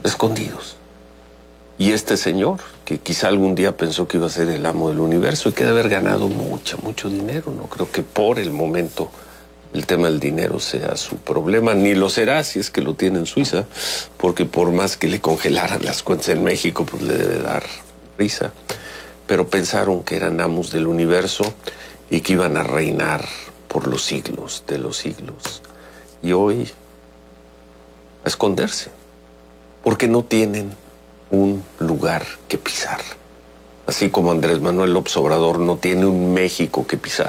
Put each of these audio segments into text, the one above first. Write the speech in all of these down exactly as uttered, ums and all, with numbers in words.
escondidos. Y este señor, que quizá algún día pensó que iba a ser el amo del universo y que debe haber ganado mucho, mucho dinero. No creo que por el momento el tema del dinero sea su problema, ni lo será si es que lo tiene en Suiza, porque por más que le congelaran las cuentas en México, pues le debe dar risa. Pero pensaron que eran amos del universo y que iban a reinar por los siglos de los siglos. Y hoy a esconderse, porque no tienen un lugar que pisar. Así como Andrés Manuel López Obrador no tiene un México que pisar.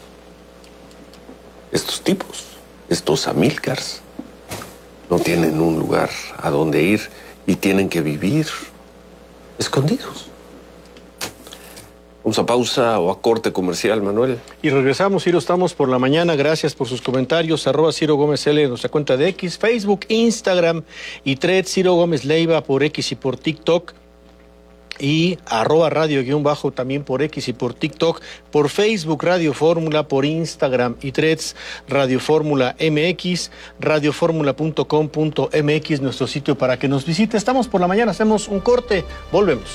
Estos tipos, estos Amílcars, no tienen un lugar a donde ir y tienen que vivir escondidos. Vamos a pausa o a corte comercial, Manuel. Y regresamos, Ciro, estamos por la mañana. Gracias por sus comentarios. Arroba Ciro Gómez L en nuestra cuenta de X, Facebook, Instagram y Threads. Ciro Gómez Leiva por X y por TikTok. Y arroba radio guión bajo también por X y por TikTok. Por Facebook, Radio Fórmula. Por Instagram y Threads, Radio Fórmula M X. radioformula punto com punto m x, nuestro sitio para que nos visite. Estamos por la mañana, hacemos un corte. Volvemos.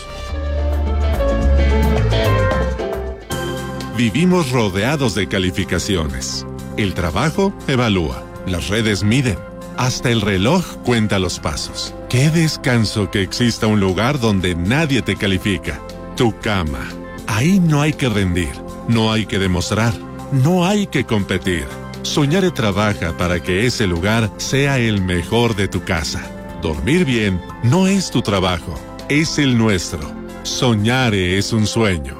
Vivimos rodeados de calificaciones. El trabajo evalúa, las redes miden, hasta el reloj cuenta los pasos. Qué descanso que exista un lugar donde nadie te califica. Tu cama. Ahí no hay que rendir, no hay que demostrar, no hay que competir. Soñare trabaja para que ese lugar sea el mejor de tu casa. Dormir bien no es tu trabajo, es el nuestro. Soñare es un sueño.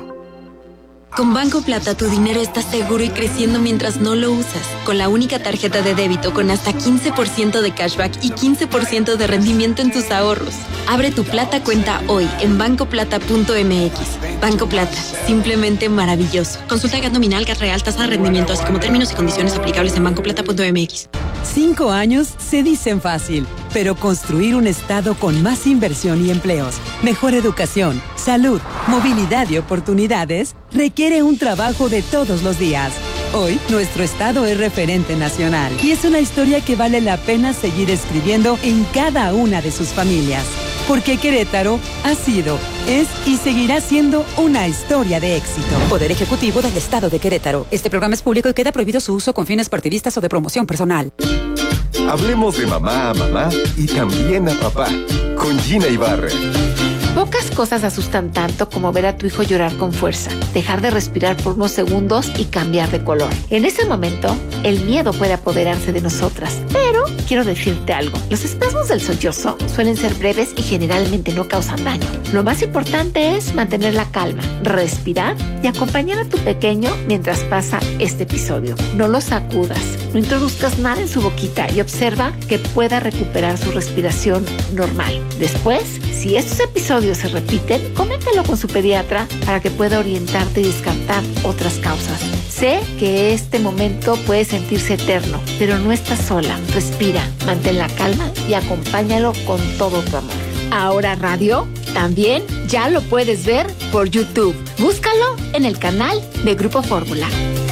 Con Banco Plata tu dinero está seguro y creciendo mientras no lo usas. Con la única tarjeta de débito con hasta quince por ciento de cashback y quince por ciento de rendimiento en tus ahorros. Abre tu Plata cuenta hoy en banco plata punto m x. Banco Plata, simplemente maravilloso. Consulta gas nominal, gas real, tasa de rendimiento, así como términos y condiciones aplicables en banco plata punto m x. Cinco años se dicen fácil, pero construir un estado con más inversión y empleos, mejor educación, salud, movilidad y oportunidades requiere un trabajo de todos los días. Hoy, nuestro estado es referente nacional y es una historia que vale la pena seguir escribiendo en cada una de sus familias. Porque Querétaro ha sido, es y seguirá siendo una historia de éxito. Poder Ejecutivo del Estado de Querétaro. Este programa es público y queda prohibido su uso con fines partidistas o de promoción personal. Hablemos de mamá a mamá y también a papá, con Gina Ibarra. Pocas cosas asustan tanto como ver a tu hijo llorar con fuerza, dejar de respirar por unos segundos y cambiar de color. En ese momento, el miedo puede apoderarse de nosotras. Pero quiero decirte algo. Los espasmos del sollozo suelen ser breves y generalmente no causan daño. Lo más importante es mantener la calma, respirar y acompañar a tu pequeño mientras pasa este episodio. No lo sacudas, no introduzcas nada en su boquita y observa que pueda recuperar su respiración normal. Después, si estos episodios se repiten, coméntalo con su pediatra para que pueda orientarte y descartar otras causas. Sé que este momento puede sentirse eterno, pero no estás sola. Respira, mantén la calma y acompáñalo con todo tu amor. Ahora Radio también ya lo puedes ver por YouTube. Búscalo en el canal de Grupo Fórmula.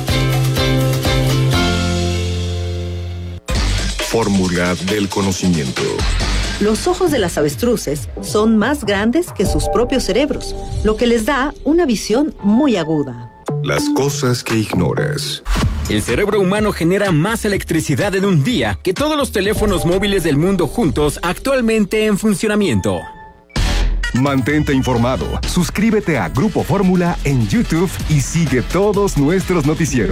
Fórmula del conocimiento. Los ojos de las avestruces son más grandes que sus propios cerebros, lo que les da una visión muy aguda. Las cosas que ignoras. El cerebro humano genera más electricidad en un día que todos los teléfonos móviles del mundo juntos actualmente en funcionamiento. Mantente informado, suscríbete a Grupo Fórmula en YouTube y sigue todos nuestros noticieros.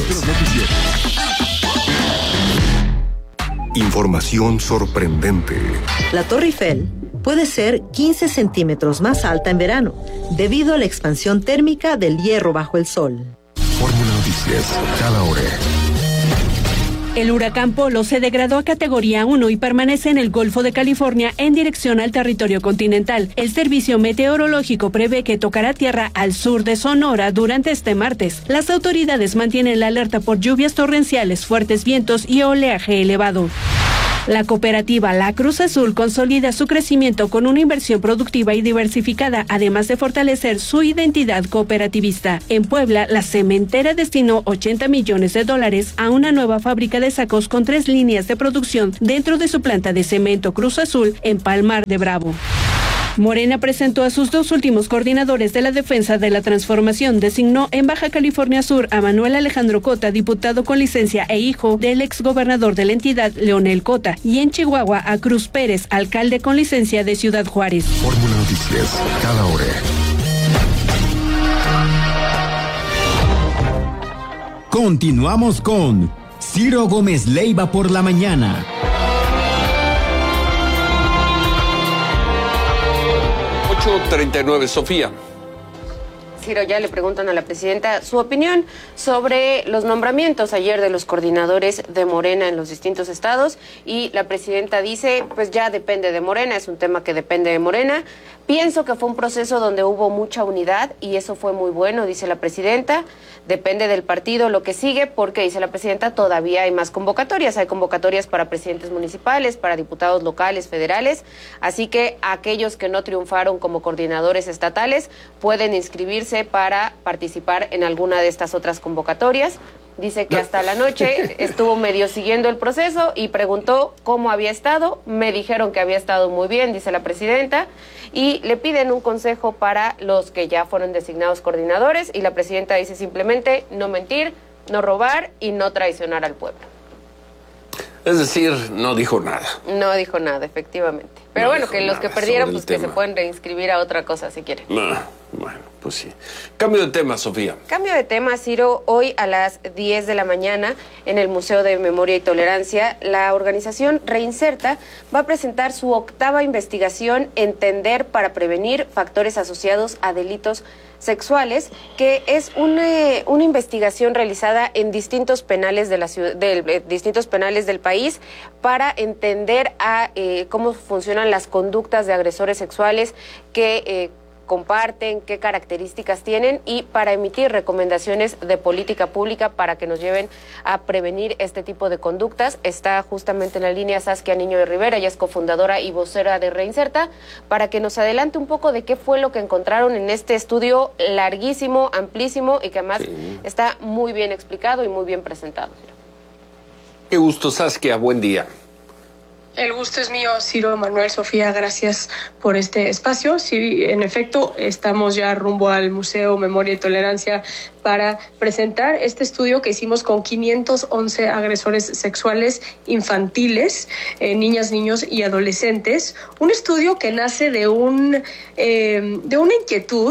Información sorprendente. La Torre Eiffel puede ser quince centímetros más alta en verano, debido a la expansión térmica del hierro bajo el sol. Fórmula Noticias, cada hora. El huracán Polo se degradó a categoría uno y permanece en el Golfo de California en dirección al territorio continental. El servicio meteorológico prevé que tocará tierra al sur de Sonora durante este martes. Las autoridades mantienen la alerta por lluvias torrenciales, fuertes vientos y oleaje elevado. La cooperativa La Cruz Azul consolida su crecimiento con una inversión productiva y diversificada, además de fortalecer su identidad cooperativista. En Puebla, la cementera destinó ochenta millones de dólares a una nueva fábrica de sacos con tres líneas de producción dentro de su planta de cemento Cruz Azul en Palmar de Bravo. Morena presentó a sus dos últimos coordinadores de la defensa de la transformación. Designó en Baja California Sur a Manuel Alejandro Cota, diputado con licencia e hijo del exgobernador de la entidad, Leonel Cota, y en Chihuahua a Cruz Pérez, alcalde con licencia de Ciudad Juárez. Fórmula Noticias, cada hora. Continuamos con Ciro Gómez Leiva por la mañana. ocho treinta y nueve, Sofía. Ciro, ya le preguntan a la presidenta su opinión sobre los nombramientos ayer de los coordinadores de Morena en los distintos estados, y la presidenta dice, pues ya depende de Morena, es un tema que depende de Morena. Pienso que fue un proceso donde hubo mucha unidad y eso fue muy bueno, dice la presidenta. Depende del partido lo que sigue, porque, dice la presidenta, todavía hay más convocatorias. Hay convocatorias para presidentes municipales, para diputados locales, federales. Así que aquellos que no triunfaron como coordinadores estatales pueden inscribirse para participar en alguna de estas otras convocatorias. Dice que hasta la noche estuvo medio siguiendo el proceso y preguntó cómo había estado. Me dijeron que había estado muy bien, dice la presidenta, y le piden un consejo para los que ya fueron designados coordinadores, y la presidenta dice simplemente no mentir, no robar y no traicionar al pueblo. Es decir, no dijo nada. No dijo nada, efectivamente. Pero no bueno, que los que perdieron, pues que se pueden reinscribir a otra cosa si quieren. No, bueno, pues sí. Cambio de tema, Sofía. Cambio de tema, Ciro. Hoy a las diez de la mañana en el Museo de Memoria y Tolerancia, la organización Reinserta va a presentar su octava investigación Entender para prevenir factores asociados a delitos sexuales, que es una, una investigación realizada en distintos penales de la ciudad, de, de distintos penales del país, para entender a eh, cómo funcionan las conductas de agresores sexuales, que eh, comparten, qué características tienen, y para emitir recomendaciones de política pública para que nos lleven a prevenir este tipo de conductas. Está justamente en la línea Saskia Niño de Rivera, ella es cofundadora y vocera de Reinserta, para que nos adelante un poco de qué fue lo que encontraron en este estudio larguísimo, amplísimo, y que además sí está muy bien explicado y muy bien presentado. Qué gusto, Saskia, buen día. El gusto es mío, Ciro, Manuel, Sofía, gracias por este espacio. Sí, en efecto, estamos ya rumbo al Museo Memoria y Tolerancia para presentar este estudio que hicimos con quinientos once agresores sexuales infantiles, eh, niñas, niños y adolescentes. Un estudio que nace de, un, eh, de una inquietud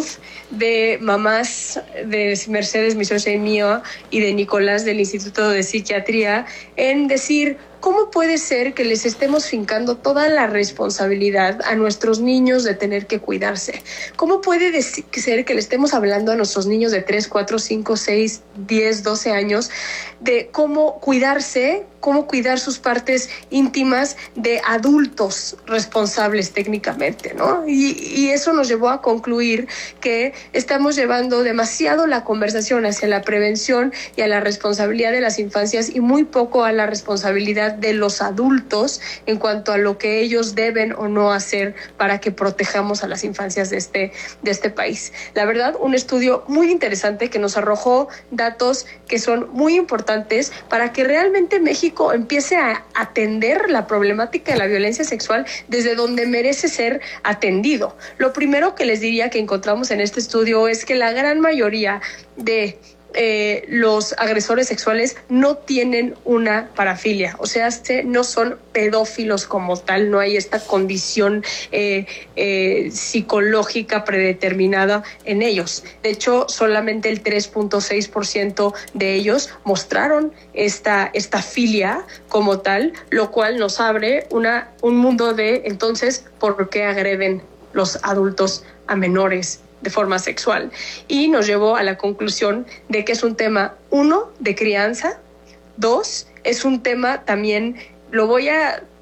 de mamás de Mercedes, mi socia y mía, y de Nicolás del Instituto de Psiquiatría, en decir, ¿cómo puede ser que les estemos fincando toda la responsabilidad a nuestros niños de tener que cuidarse? ¿Cómo puede ser que le estemos hablando a nuestros niños de tres, cuatro, cinco, seis, diez, doce años de cómo cuidarse, cómo cuidar sus partes íntimas de adultos responsables técnicamente, ¿no? Y, y eso nos llevó a concluir que estamos llevando demasiado la conversación hacia la prevención y a la responsabilidad de las infancias y muy poco a la responsabilidad de los adultos en cuanto a lo que ellos deben o no hacer para que protejamos a las infancias de este, de este país. La verdad, un estudio muy interesante que nos arrojó datos que son muy importantes para que realmente México empiece a atender la problemática de la violencia sexual desde donde merece ser atendido. Lo primero que les diría que encontramos en este estudio es que la gran mayoría de Eh, los agresores sexuales no tienen una parafilia, o sea, no son pedófilos como tal, no hay esta condición eh, eh, psicológica predeterminada en ellos. De hecho, solamente el tres punto seis por ciento de ellos mostraron esta, esta filia como tal, lo cual nos abre una, un mundo de, entonces, ¿por qué agreden los adultos a menores de forma sexual? Y nos llevó a la conclusión de que es un tema, uno, de crianza, dos, es un tema también, lo voy a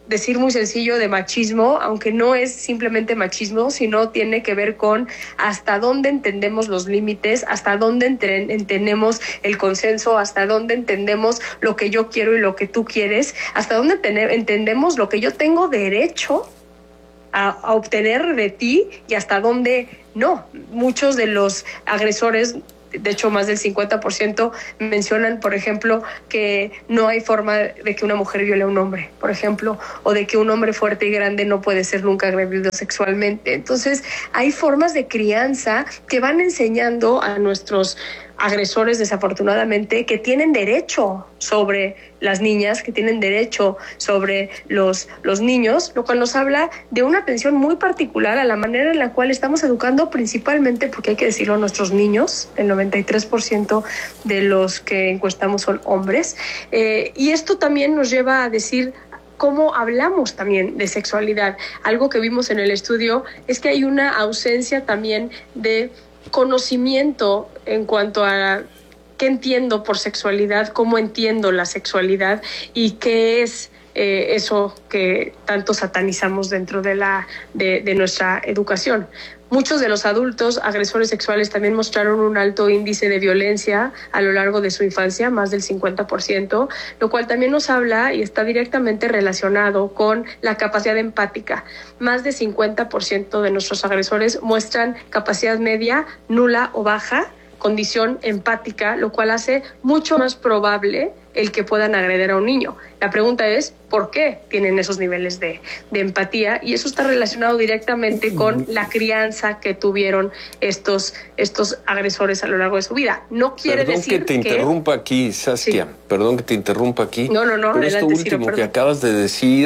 decir muy sencillo de machismo, aunque no es simplemente machismo, sino tiene que ver con hasta dónde entendemos los límites, hasta dónde entre- entendemos el consenso, hasta dónde entendemos lo que yo quiero y lo que tú quieres, hasta dónde ente- entendemos lo que yo tengo derecho a, a obtener de ti y hasta dónde no. Muchos de los agresores, de hecho más del cincuenta por ciento, mencionan, por ejemplo, que no hay forma de que una mujer viole a un hombre, por ejemplo, o de que un hombre fuerte y grande no puede ser nunca agredido sexualmente. Entonces, hay formas de crianza que van enseñando a nuestros agresores, desafortunadamente, que tienen derecho sobre las niñas, que tienen derecho sobre los, los niños, lo cual nos habla de una atención muy particular a la manera en la cual estamos educando principalmente, porque hay que decirlo, a nuestros niños. El noventa y tres por ciento de los que encuestamos son hombres, eh, y esto también nos lleva a decir cómo hablamos también de sexualidad. Algo que vimos en el estudio es que hay una ausencia también de conocimiento en cuanto a qué entiendo por sexualidad, cómo entiendo la sexualidad y qué es eh, eso que tanto satanizamos dentro de, la, de, de nuestra educación. Muchos de los adultos agresores sexuales también mostraron un alto índice de violencia a lo largo de su infancia, más del cincuenta por ciento, lo cual también nos habla y está directamente relacionado con la capacidad empática. Más del cincuenta por ciento de nuestros agresores muestran capacidad media, nula o baja, condición empática, lo cual hace mucho más probable el que puedan agredir a un niño. La pregunta es, ¿por qué tienen esos niveles de, de empatía? Y eso está relacionado directamente con la crianza que tuvieron estos, estos agresores a lo largo de su vida. No quiere perdón decir que te interrumpa aquí, Saskia. Sí. Perdón que te interrumpa aquí. No, no, no. Pero Adelante, esto último Ciro, que acabas de decir,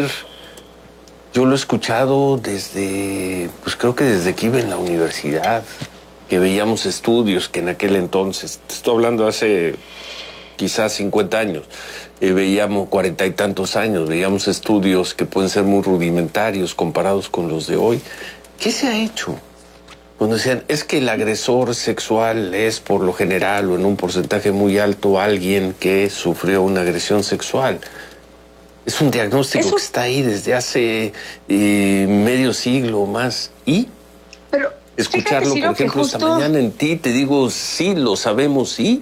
yo lo he escuchado desde, pues creo que desde que iba en la universidad, que veíamos estudios que en aquel entonces, te estoy hablando hace quizás cincuenta años, eh, veíamos cuarenta y tantos años, veíamos estudios que pueden ser muy rudimentarios comparados con los de hoy. ¿Qué se ha hecho? Cuando decían, es que el agresor sexual es por lo general o en un porcentaje muy alto alguien que sufrió una agresión sexual. Es un diagnóstico Eso... que está ahí desde hace eh, medio siglo o más. ¿Y? Pero escucharlo, fíjate, por ejemplo, justo... esta mañana en ti, te digo, sí, lo sabemos, sí.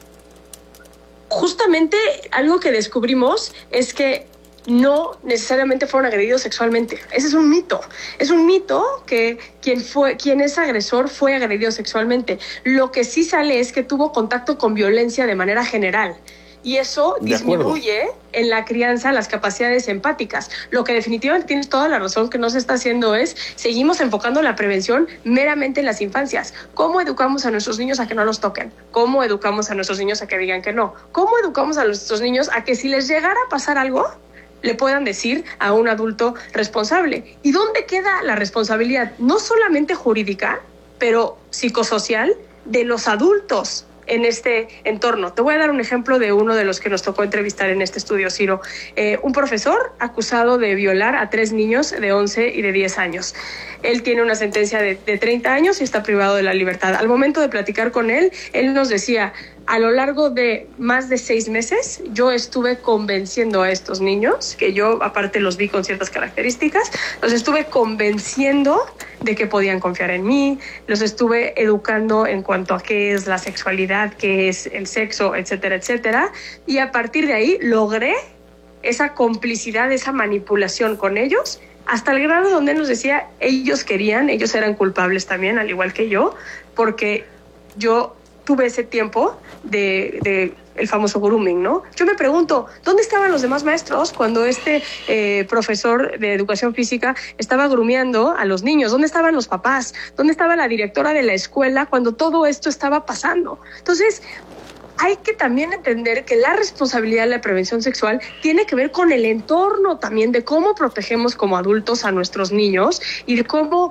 Justamente algo que descubrimos es que no necesariamente fueron agredidos sexualmente. Ese es un mito. Es un mito que quien fue, quien es agresor fue agredido sexualmente. Lo que sí sale es que tuvo contacto con violencia de manera general. Y eso disminuye en la crianza las capacidades empáticas. Lo que definitivamente tienes toda la razón que no se está haciendo es, seguimos enfocando la prevención meramente en las infancias. ¿Cómo educamos a nuestros niños a que no los toquen? ¿Cómo educamos a nuestros niños a que digan que no? ¿Cómo educamos a nuestros niños a que si les llegara a pasar algo, le puedan decir a un adulto responsable? ¿Y dónde queda la responsabilidad? No solamente jurídica, pero psicosocial de los adultos en este entorno. Te voy a dar un ejemplo de uno de los que nos tocó entrevistar en este estudio, Ciro. Eh, un profesor acusado de violar a tres niños de once y de diez años. Él tiene una sentencia de, de treinta años y está privado de la libertad. Al momento de platicar con él, él nos decía, a lo largo de más de seis meses, yo estuve convenciendo a estos niños, que yo aparte los vi con ciertas características, los estuve convenciendo de que podían confiar en mí, los estuve educando en cuanto a qué es la sexualidad, qué es el sexo, etcétera, etcétera. Y a partir de ahí logré esa complicidad, esa manipulación con ellos, hasta el grado donde nos decía, ellos querían, ellos eran culpables también, al igual que yo, porque yo tuve ese tiempo de, de el famoso grooming, ¿no? Yo me pregunto, ¿dónde estaban los demás maestros cuando este eh, profesor de educación física estaba groomeando a los niños? ¿Dónde estaban los papás? ¿Dónde estaba la directora de la escuela cuando todo esto estaba pasando? Entonces, hay que también entender que la responsabilidad de la prevención sexual tiene que ver con el entorno también de cómo protegemos como adultos a nuestros niños y de cómo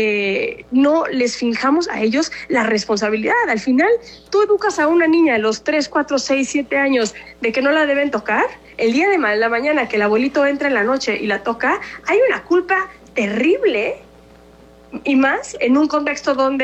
eh, no les finjamos a ellos la responsabilidad. Al final, tú educas a una niña de los tres, cuatro, seis, siete años de que no la deben tocar. El día de la mañana que el abuelito entra en la noche y la toca, hay una culpa terrible, y más en un contexto donde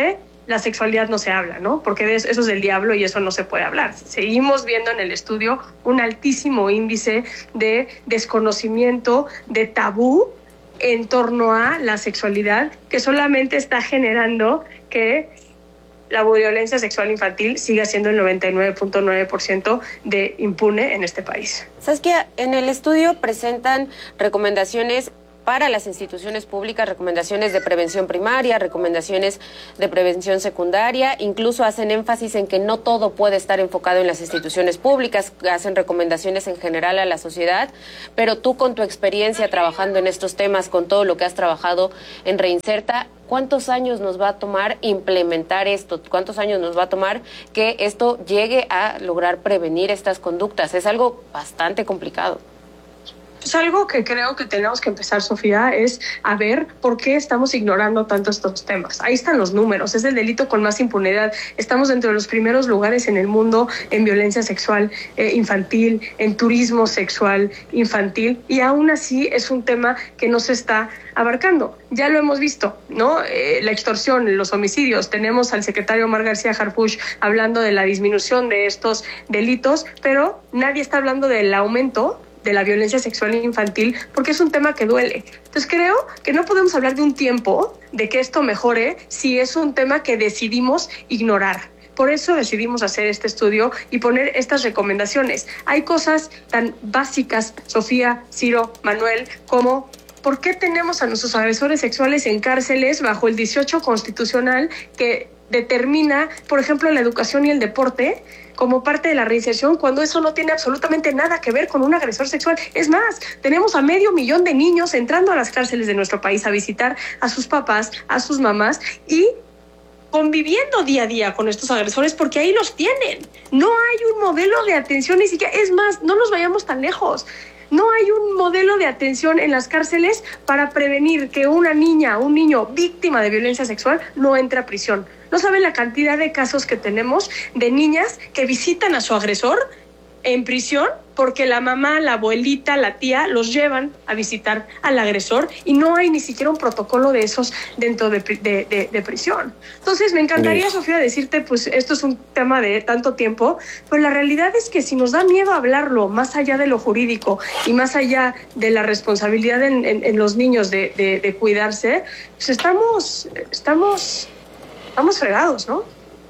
la sexualidad no se habla, ¿no? Porque eso es del diablo y eso no se puede hablar. Seguimos viendo en el estudio un altísimo índice de desconocimiento, de tabú en torno a la sexualidad, que solamente está generando que la violencia sexual infantil siga siendo el noventa y nueve punto nueve por ciento de impune en este país. Saskia, en el estudio presentan recomendaciones para las instituciones públicas, recomendaciones de prevención primaria, recomendaciones de prevención secundaria, incluso hacen énfasis en que no todo puede estar enfocado en las instituciones públicas, hacen recomendaciones en general a la sociedad, pero tú con tu experiencia trabajando en estos temas, con todo lo que has trabajado en Reinserta, ¿cuántos años nos va a tomar implementar esto? ¿Cuántos años nos va a tomar que esto llegue a lograr prevenir estas conductas? Es algo bastante complicado. Pues algo que creo que tenemos que empezar, Sofía, es a ver por qué estamos ignorando tanto estos temas. Ahí están los números, es el delito con más impunidad. Estamos dentro de los primeros lugares en el mundo en violencia sexual eh, infantil, en turismo sexual infantil, y aún así es un tema que no se está abarcando. Ya lo hemos visto, ¿no? Eh, la extorsión, los homicidios. Tenemos al secretario Omar García Harfuch hablando de la disminución de estos delitos, pero nadie está hablando del aumento de la violencia sexual infantil, porque es un tema que duele. Entonces creo que no podemos hablar de un tiempo de que esto mejore si es un tema que decidimos ignorar. Por eso decidimos hacer este estudio y poner estas recomendaciones. Hay cosas tan básicas, Sofía, Ciro, Manuel, como ¿por qué tenemos a nuestros agresores sexuales en cárceles bajo el dieciocho constitucional que determina, por ejemplo, la educación y el deporte como parte de la reinserción, cuando eso no tiene absolutamente nada que ver con un agresor sexual? Es más, tenemos a medio millón de niños entrando a las cárceles de nuestro país a visitar a sus papás, a sus mamás y conviviendo día a día con estos agresores, porque ahí los tienen. No hay un modelo de atención ni siquiera. Es más, no nos vayamos tan lejos. No hay un modelo de atención en las cárceles para prevenir que una niña o un niño víctima de violencia sexual no entre a prisión. No saben la cantidad de casos que tenemos de niñas que visitan a su agresor en prisión porque la mamá, la abuelita, la tía los llevan a visitar al agresor y no hay ni siquiera un protocolo de esos dentro de, de, de, de prisión. Entonces me encantaría, Sofía, decirte, pues esto es un tema de tanto tiempo, pero la realidad es que si nos da miedo hablarlo más allá de lo jurídico y más allá de la responsabilidad en, en, en los niños de, de, de cuidarse, pues estamos, estamos, estamos fregados, ¿no?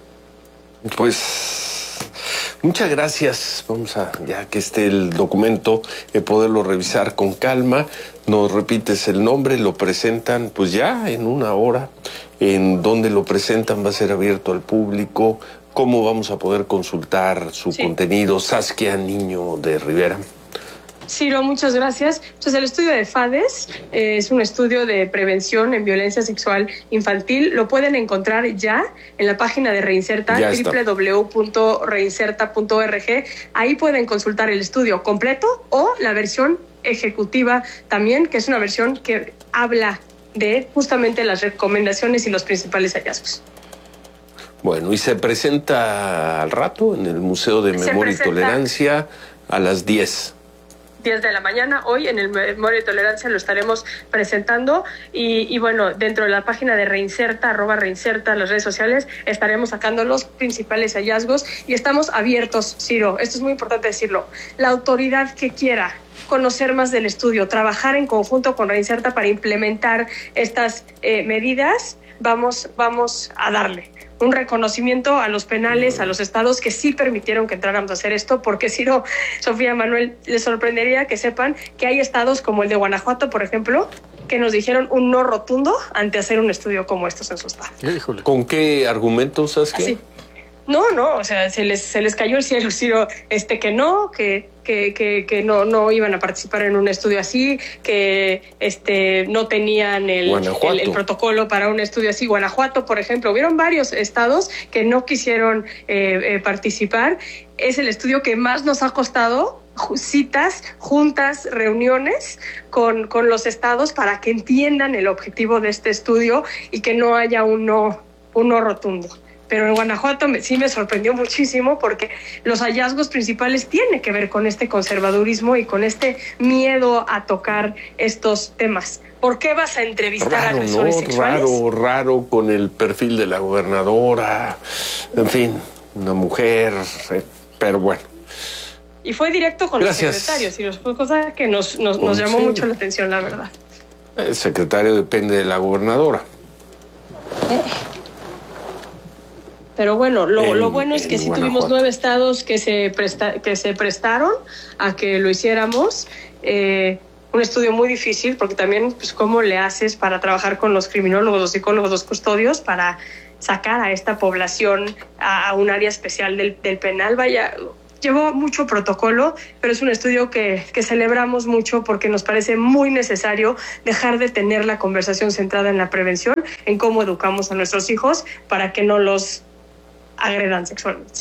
Pues muchas gracias. Vamos a, ya que esté el documento, eh, poderlo revisar con calma. Nos repites el nombre, lo presentan pues ya en una hora. En donde lo presentan va a ser abierto al público. ¿Cómo vamos a poder consultar su sí. contenido? Saskia Niño de Rivera. Ciro, muchas gracias. Entonces, el estudio de FADES eh, es un estudio de prevención en violencia sexual infantil. Lo pueden encontrar ya en la página de Reinserta, doble u doble u doble u punto reinserta punto org. Ahí pueden consultar el estudio completo o la versión ejecutiva también, que es una versión que habla de justamente las recomendaciones y los principales hallazgos. Bueno, y se presenta al rato en el Museo de Memoria y Tolerancia a las diez. diez de la mañana, hoy en el Memoria y Tolerancia lo estaremos presentando y, y bueno, dentro de la página de Reinserta, arroba Reinserta, las redes sociales, estaremos sacando los principales hallazgos y estamos abiertos, Ciro, esto es muy importante decirlo, la autoridad que quiera conocer más del estudio, trabajar en conjunto con Reinserta para implementar estas eh, medidas, vamos, vamos a darle un reconocimiento a los penales, a los estados que sí permitieron que entráramos a hacer esto, porque si no, Sofía, Manuel, les sorprendería que sepan que hay estados como el de Guanajuato, por ejemplo, que nos dijeron un no rotundo ante hacer un estudio como estos en su estado. Híjole. ¿Con qué argumentos, Saskia? Así. No, no, o sea, se les, se les cayó el cielo, Ciro, este, que no, que, que, que, que no, no iban a participar en un estudio así, que este, no tenían el, el, el protocolo para un estudio así. Guanajuato, por ejemplo, hubieron varios estados que no quisieron eh, eh, participar. Es el estudio que más nos ha costado, citas, juntas, reuniones con, con los estados para que entiendan el objetivo de este estudio y que no haya un no, un no rotundo. Pero en Guanajuato me, sí me sorprendió muchísimo porque los hallazgos principales tienen que ver con este conservadurismo y con este miedo a tocar estos temas. ¿Por qué vas a entrevistar a Raro, agresores ¿no? sexuales? Raro, raro con el perfil de la gobernadora. En fin, una mujer, eh, pero bueno. Y fue directo con Gracias. los secretarios, y fue cosa que nos, nos, nos llamó Sí. mucho la atención, la verdad. El secretario depende de la gobernadora. Pero bueno, lo, En- lo bueno es que en sí tuvimos Guanajuato. nueve estados que se, presta, que se prestaron a que lo hiciéramos. Eh, un estudio muy difícil, porque también, pues, ¿cómo le haces para trabajar con los criminólogos, los psicólogos, los custodios, para sacar a esta población a, a un área especial del, del penal? Vaya, llevó mucho protocolo, pero es un estudio que, que celebramos mucho porque nos parece muy necesario dejar de tener la conversación centrada en la prevención, en cómo educamos a nuestros hijos para que no los agredan sexualmente.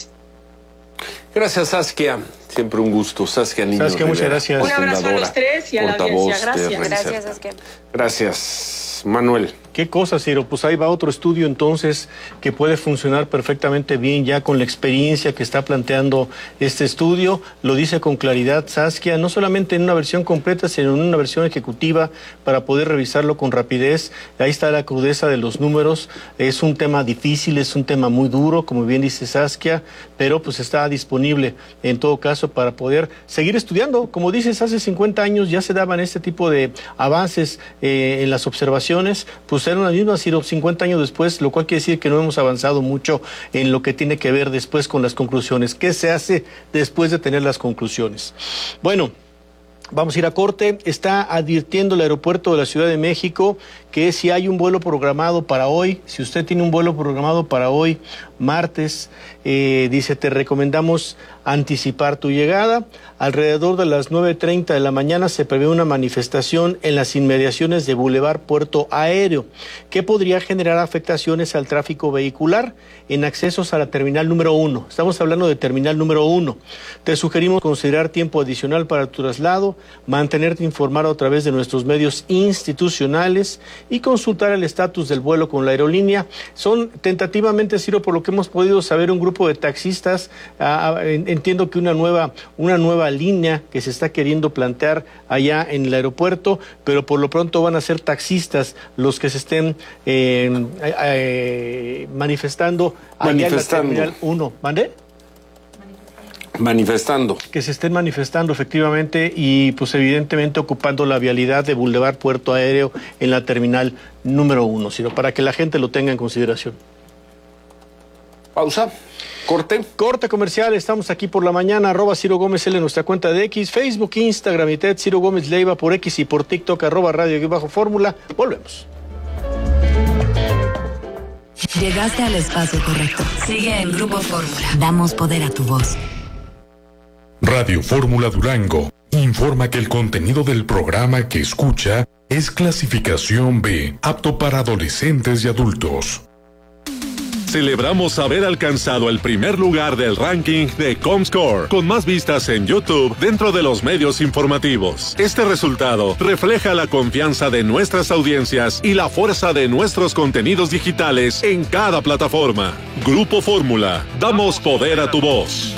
Gracias, Saskia. Siempre un gusto. Saskia Niño Saskia, muchas Rivera, gracias. Un abrazo a los tres y a la portavoz audiencia. de Gracias. Reinserta. Gracias, Saskia. Gracias, Manuel. Qué cosa, Ciro. Pues ahí va otro estudio entonces que puede funcionar perfectamente bien ya con la experiencia que está planteando este estudio. Lo dice con claridad Saskia, no solamente en una versión completa, sino en una versión ejecutiva para poder revisarlo con rapidez. Ahí está la crudeza de los números. Es un tema difícil, es un tema muy duro, como bien dice Saskia, pero pues está disponible en todo caso para poder seguir estudiando. Como dices, hace cincuenta años ya se daban este tipo de avances eh, en las observaciones, pues eran las mismas, Ciro, cincuenta años después, lo cual quiere decir que no hemos avanzado mucho en lo que tiene que ver después con las conclusiones. ¿Qué se hace después de tener las conclusiones? Bueno, vamos a ir a corte. Está advirtiendo el aeropuerto de la Ciudad de México que si hay un vuelo programado para hoy, si usted tiene un vuelo programado para hoy, martes, eh, dice, te recomendamos anticipar tu llegada. Alrededor de las nueve treinta de la mañana se prevé una manifestación en las inmediaciones de Boulevard Puerto Aéreo, que podría generar afectaciones al tráfico vehicular en accesos a la terminal número uno. Estamos hablando de terminal número uno. Te sugerimos considerar tiempo adicional para tu traslado, mantenerte informado a través de nuestros medios institucionales y consultar el estatus del vuelo con la aerolínea. Son tentativamente, Ciro, por lo que hemos podido saber, un grupo de taxistas. Ah, entiendo que una nueva, una nueva línea que se está queriendo plantear allá en el aeropuerto, pero por lo pronto van a ser taxistas los que se estén eh, eh, manifestando allá Manifestando. en la terminal uno. ¿Mande? Manifestando. Que se estén manifestando efectivamente y pues evidentemente ocupando la vialidad de Boulevard Puerto Aéreo en la terminal número uno, sino para que la gente lo tenga en consideración. Pausa. Corte. Corte comercial. Estamos aquí por la mañana. Arroba Ciro Gómez L en nuestra cuenta de X, Facebook, Instagram y Ted Ciro Gómez Leiva por X y por TikTok, arroba radio y bajo fórmula. Volvemos. Llegaste al espacio correcto. Sigue en Grupo Fórmula. Damos poder a tu voz. Radio Fórmula Durango informa que el contenido del programa que escucha es clasificación B, apto para adolescentes y adultos. Celebramos haber alcanzado el primer lugar del ranking de Comscore, con más vistas en YouTube dentro de los medios informativos. Este resultado refleja la confianza de nuestras audiencias y la fuerza de nuestros contenidos digitales en cada plataforma. Grupo Fórmula, damos poder a tu voz.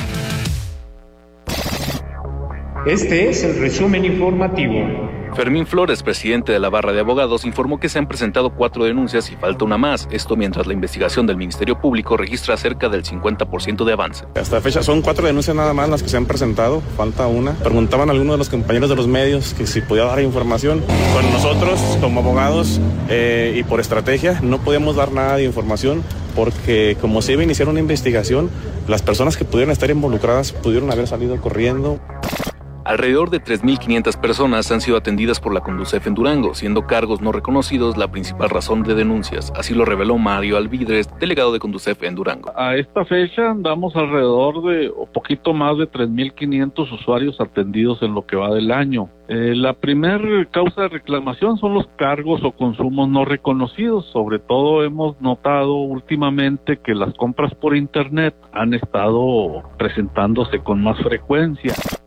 Este es el resumen informativo. Fermín Flores, presidente de la Barra de Abogados, informó que se han presentado cuatro denuncias y falta una más. Esto mientras la investigación del Ministerio Público registra cerca del cincuenta por ciento de avance. Hasta la fecha son cuatro denuncias nada más las que se han presentado, falta una. Preguntaban a algunos de los compañeros de los medios que si podía dar información. Con nosotros, como abogados eh, y por estrategia, no podíamos dar nada de información porque como se iba a iniciar una investigación, las personas que pudieran estar involucradas pudieron haber salido corriendo. Alrededor de tres mil quinientas personas han sido atendidas por la Conducef en Durango, siendo cargos no reconocidos la principal razón de denuncias. Así lo reveló Mario Alvidres, delegado de Conducef en Durango. A esta fecha andamos alrededor de, o poquito más de tres mil quinientos usuarios atendidos en lo que va del año. Eh, la primer causa de reclamación son los cargos o consumos no reconocidos. Sobre todo hemos notado últimamente que las compras por internet han estado presentándose con más frecuencia.